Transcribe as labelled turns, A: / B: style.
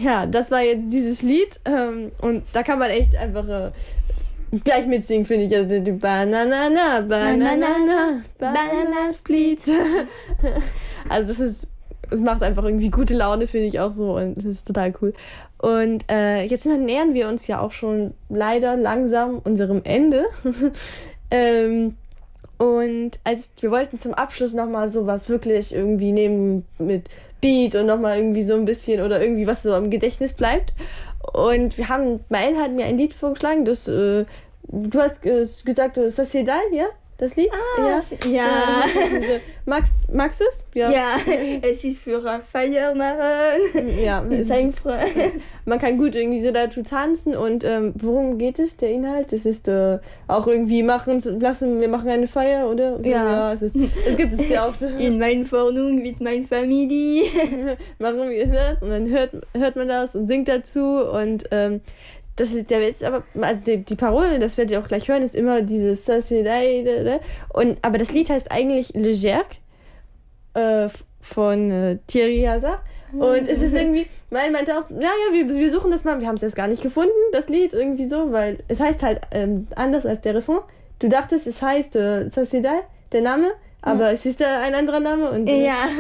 A: ja, das war jetzt dieses Lied und da kann man echt einfach gleich mitsingen, finde ich. Also die Banana, Banana, Banana Split. Also es macht einfach irgendwie gute Laune, finde ich auch so und das ist total cool. Und jetzt nähern wir uns ja auch schon leider langsam unserem Ende. Und wir wollten zum Abschluss nochmal sowas wirklich irgendwie nehmen mit Beat und nochmal irgendwie so ein bisschen oder irgendwie was so im Gedächtnis bleibt. Und Mael hat mir ein Lied vorgeschlagen, das, du hast gesagt, Sociedad, ja? Das Lied?
B: Ja.
A: Magst du es?
B: Ja, es ist für Feier machen.
A: Ja, man kann gut irgendwie so dazu tanzen und worum geht es, der Inhalt? Es ist auch irgendwie wir machen eine Feier, oder?
B: Ja.
A: Es gibt es sehr oft.
B: In meiner Wohnung mit meiner Familie.
A: Machen wir das und dann hört man das und singt dazu und das ist der Witz, aber also die Parole, das werdet ihr auch gleich hören, ist immer dieses aber das Lied heißt eigentlich Le Gerc von Thierry Hazard und es ist irgendwie, Mael meinte auch, wir suchen das mal, wir haben es jetzt gar nicht gefunden, das Lied irgendwie so, weil es heißt halt anders als der Refrain. Du dachtest, es heißt Sociedad, der Name, aber es ist ein anderer Name und
B: ja.